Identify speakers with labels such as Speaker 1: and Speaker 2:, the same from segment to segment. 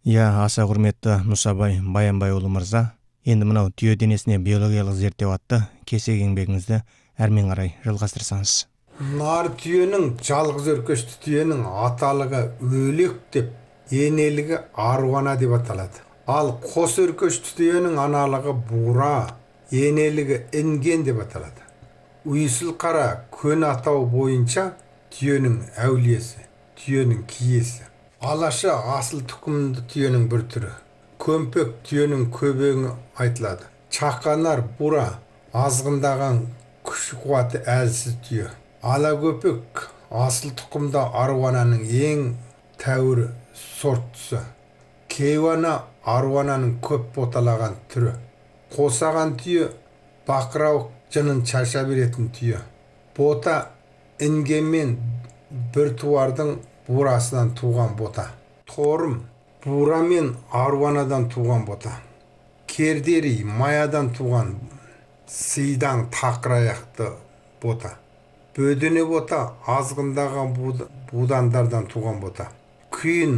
Speaker 1: Аса құрметті Мұсабай Баянбайұлы мырза, енді мынау түйе денесіне биологиялық зерттеу атты кесек еңбегіңізді әрмен қарай жалғастырсаңыз.
Speaker 2: Нар түйенің, жалғыз өркешті түйенің аталығы өлек деп, енелігі аруана деп аталады. Ал қос өркешті түйенің аналығы бура, енелігі інген деп аталады. Уйсыл қара көн атау бойынша түйенің әулиесі, түйенің киесі. Алаша асыл тұқымды түйенің бір түрі. Көмпек түйенің көбеңі айтылады. Чақанар бура азғындаған күші қуаты әлсіз түйе. Ала көпек асыл тұқымда аруананың ең тәуірі сорттысы. Кейуана аруананың көп боталаған түрі. Қосаған түйе бақырауық жынын шаша беретін түйе. Бота інгенмен бір туардың бурасынан туған бота. Торым бура мен аруанадан туған бота. Кердери маядан туған сидаң тақыраяқты бота. Бөдене бота азғындаған будандардан туған бота. Күйін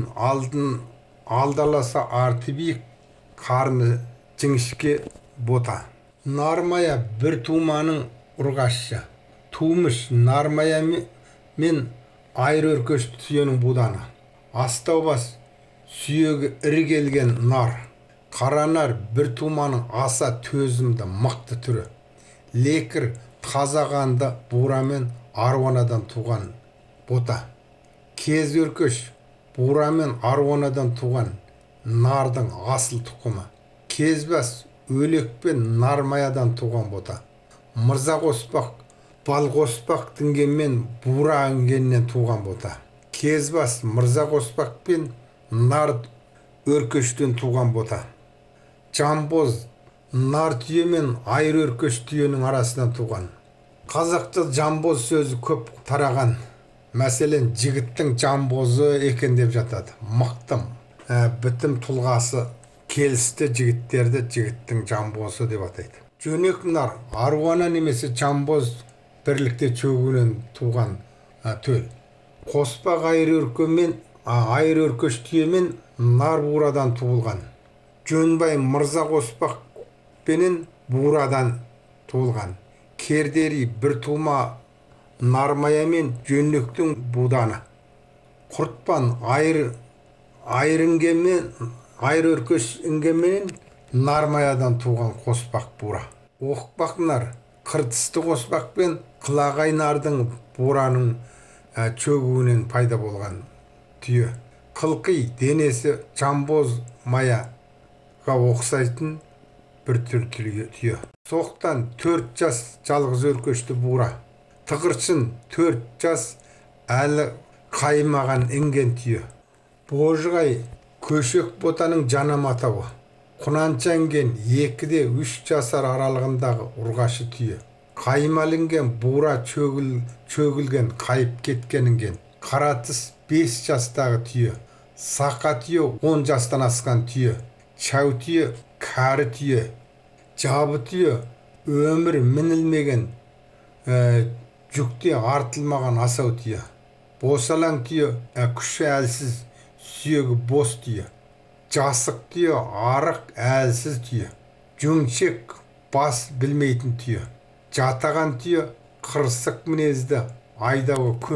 Speaker 2: алдаласа арты биік, қарны жіңішке бота. Нармая бір туманың ұрғашы. Тумыш нармая мен айыр өркешті түйенің буданы. Астау бас сүйегі ірі келген нар. Қаранар бір туманың аса төзімді мықты түрі. Лекір қазағанды бура мен аруанадан туған бота. Кез өркеш бура мен аруанадан туған нардың асыл тұқымы. Кезбас өлек пен нармаядан туған бота. Мырза қоспақ бал қоспақ дінгенмен бура інгеннен туған бота. Кезбас мырза қоспақ пен нар өркештен туған бота. Жамбоз нар түйе мен айыр өркеш түйенің арасынан туған. Қазақта жамбоз сөзі көп тараған. Мәселен, жігіттің жамбозы екен деп жатады. Мықтым, бітім тұлғасы келісті жігіттерді жігіттің жамбозы деп атайды. Жөнек нар аруана немесе жамбоз бірлікте чөгінен туған төл. Қоспақ айыр өркеш түйемен нар бурадан туылған. Жөнбай мырза қоспақ пенен бурадан туылған. Кердери бір тума нармая мен жөнектің буданы. Құртпан айыр өркеш інгенмен нармаядан туған қоспақ бура. Оқпақ нар қыртысты қоспақ пен қылағай нардың бураның чөгуінен пайда болған түйе. Қылқи денесі жамбоз маяға оқсайтын бір түр түйе. Соқтан 4 жас жалғыз өркешті бура. Тығыршын 4 жас әлі қаймаған інген түйе. Божығай көшек ботаның жанам атауы. Құнанша інген 2-3 жасар аралығындағы ұрғашы түйе. Қаймалынген бура чөгілген қайып кеткенінген. Қаратыс 5 жастағы түйе. Сақа түйе 10 жастан асқан түйе. Чау түйе кәрі түйе. Жабы түйе өмір мінілмеген, жүкте артылмаған асау түйе. Босалаң түйе күші әлсіз, сүйегі бос түйе. Жасық түйе арық әлсіз түйе. Жүңшек бас білмейтін түйе. Жатаған түйе қырсық мінезді, айдауы